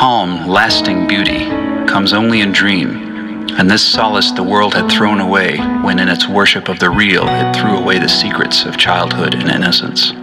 calm, lasting beauty comes only in dream, and this solace the world had thrown away when in its worship of the real it threw away the secrets of childhood and innocence.